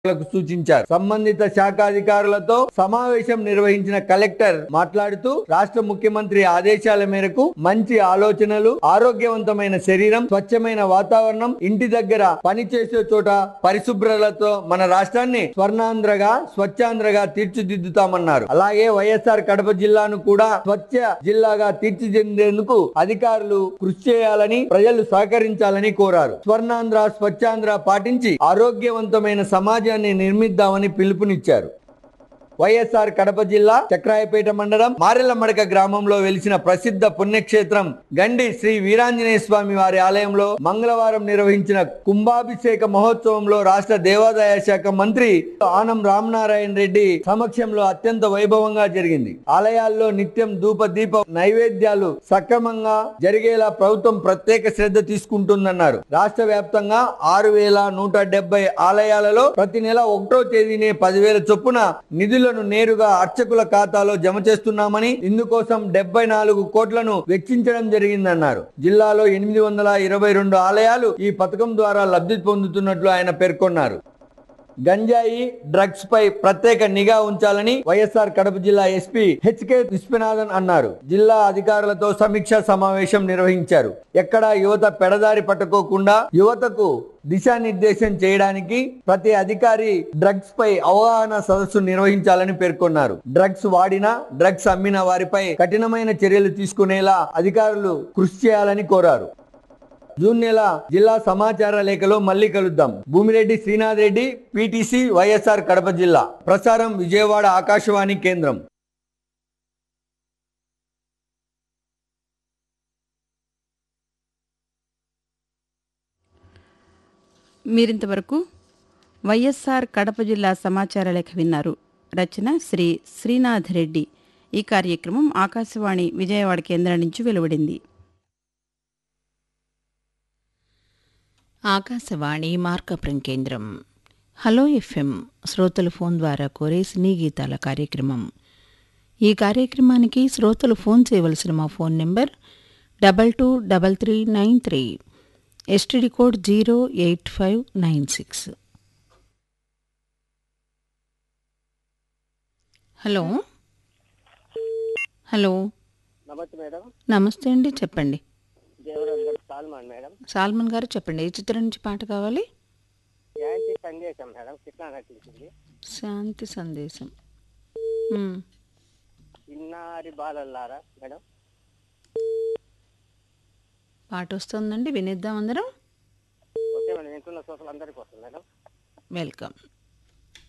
సూచించారు. సంబంధిత శాఖ అధికారులతో సమావేశం నిర్వహించిన కలెక్టర్ మాట్లాడుతూ రాష్ట్ర ముఖ్యమంత్రి ఆదేశాల మేరకు మంచి ఆలోచనలు, ఆరోగ్యవంతమైన శరీరం, స్వచ్ఛమైన వాతావరణం, ఇంటి దగ్గర పనిచేసే చోట పరిశుభ్రతతో మన రాష్ట్రాన్ని స్వర్ణాంధ్రగా, స్వచ్ఛాంధ్రగా తీర్చిదిద్దుతామన్నారు. అలాగే వైఎస్ఆర్ కడప జిల్లాను కూడా స్వచ్ఛ జిల్లాగా తీర్చిదిద్దేందుకు అధికారులు కృషి చేయాలని, ప్రజలు సహకరించాలని కోరారు. స్వర్ణాంధ్ర, స్వచ్ఛాంధ్ర పాటించి ఆరోగ్యవంతమైన సమాజాన్ని నిర్మిద్దామని పిలుపునిచ్చారు. వైఎస్ఆర్ కడప జిల్లా చక్రాయపేట మండలం మారెలమడక గ్రామంలో వెలిసిన ప్రసిద్ధ పుణ్యక్షేత్రం గండి శ్రీ వీరాంజనేయ స్వామి వారి ఆలయంలో మంగళవారం నిర్వహించిన కుంభాభిషేక మహోత్సవంలో రాష్ట్ర దేవాదాయ శాఖ మంత్రి ఆనం రామనారాయణ రెడ్డి సమక్షంలో అత్యంత వైభవంగా జరిగింది. ఆలయాల్లో నిత్యం ధూప దీప నైవేద్యాలు సక్రమంగా జరిగేలా ప్రభుత్వం ప్రత్యేక శ్రద్ధ తీసుకుంటుందన్నారు. రాష్ట్ర వ్యాప్తంగా 6,170 ఆలయాలలో ప్రతి నెల 1వ తేదీనే 10,000 చొప్పున నిధులను నేరుగా అర్చకుల ఖాతాలో జమ చేస్తున్నామని, ఇందుకోసం 74 కోట్లను వెచ్చించడం జరిగిందన్నారు. జిల్లాలో 822 ఆలయాలు ఈ పథకం ద్వారా లబ్ధి పొందుతున్నట్లు ఆయన పేర్కొన్నారు. గంజాయి, డ్రగ్స్ పై ప్రత్యేక నిఘా ఉంచాలని వైఎస్ఆర్ కడప జిల్లా ఎస్పీ హెచ్కే విశ్వనాథన్ అన్నారు. జిల్లా అధికారులతో సమీక్షా సమావేశం నిర్వహించారు. ఎక్కడా యువత పెడదారి పట్టుకోకుండా యువతకు దిశానిర్దేశం చేయడానికి ప్రతి అధికారి డ్రగ్స్ పై అవగాహన సదస్సు నిర్వహించాలని పేర్కొన్నారు. డ్రగ్స్ వాడిన, డ్రగ్స్ అమ్మిన వారిపై కఠినమైన చర్యలు తీసుకునేలా అధికారులు కృషి చేయాలని కోరారు. జూన్ నెల జిల్లా సమాచార లేఖలో మళ్ళీ కలుద్దాం. భూమిరెడ్డి శ్రీనాథ్ రెడ్డి, పిటిసి, వైఎస్ఆర్ కడప జిల్లా. ప్రసారం విజయవాడ ఆకాశవాణి కేంద్రం. మీరింతవరకు వైఎస్ఆర్ కడప జిల్లా సమాచార లేఖ విన్నారు. రచన శ్రీ శ్రీనాథ్ రెడ్డి. ఈ కార్యక్రమం ఆకాశవాణి విజయవాడ కేంద్రం నుంచి వెలువడింది. ఆకాశవాణి మార్కాపురం కేంద్రం. హలో ఎఫ్ఎం శ్రోతలు ఫోన్ ద్వారా కోరే సినీ గీతాల కార్యక్రమం. ఈ కార్యక్రమానికి శ్రోతలు ఫోన్ చేయవలసిన మా phone number 223393, STD code 08596. Hello hello నమస్తే మేడం. నమస్తే అండి, చెప్పండి. Salmon madam. సాల్మన్ గారు చెప్పండి, ఏ చిత్రం నుంచి పాట కావాలి? శాంతి సందేశం మేడం, కృష్ణా నటించింది. శాంతి సందేశం. ఇన్నారి బాలల్లారా మేడం. పాట వస్తుందండి, వినిద్దాం అందరం. ఓకే మేడం, వింటున్న శ్రోతలు అందరికీ వస్తుంది మేడం. వెల్కమ్.